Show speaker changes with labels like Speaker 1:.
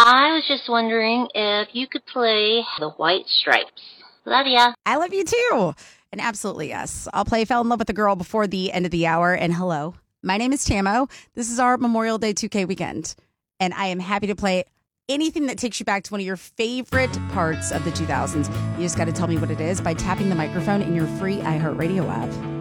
Speaker 1: I was just wondering if you could play The White Stripes. Love ya.
Speaker 2: I love you too. And absolutely, yes. I'll play Fell in Love with a Girl before the end of the hour. And hello, my name is Tamo. This is our Memorial Day 2K weekend. And I am happy to play anything that takes you back to one of your favorite parts of the 2000s. You just got to tell me what it is by tapping the microphone in your free iHeartRadio app.